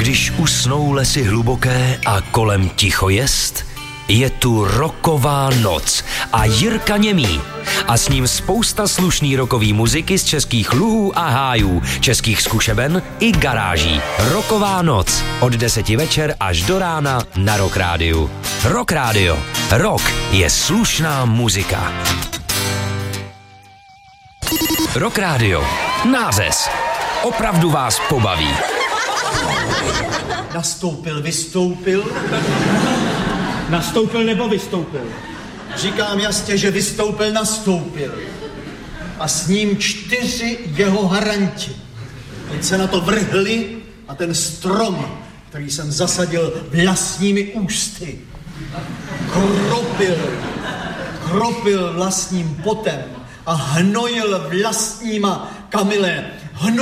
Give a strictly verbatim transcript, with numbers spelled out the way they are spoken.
Když usnou lesy hluboké a kolem ticho jest, je tu rocková noc a Jirka Němý. A s ním spousta slušný rockový muziky z českých luhů a hájů, českých zkušeben i garáží. Rocková noc od deseti večer až do rána na Rock Rádiu. Rock Rádio. Rock je slušná muzika. Rock Rádio. Nářez. Opravdu vás pobaví. Nastoupil, vystoupil. Nastoupil nebo vystoupil? Říkám jasně, že vystoupil, nastoupil. A s ním čtyři jeho haranti. Teď se na to vrhli a ten strom, který jsem zasadil vlastními ústy, kropil, kropil vlastním potem a hnojil vlastníma, Kamile,